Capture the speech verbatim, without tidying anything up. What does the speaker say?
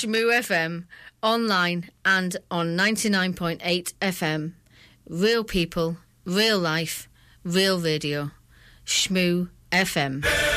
Shmoo F M, online and on ninety-nine point eight F M. Real people, real life, real radio. Shmoo F M.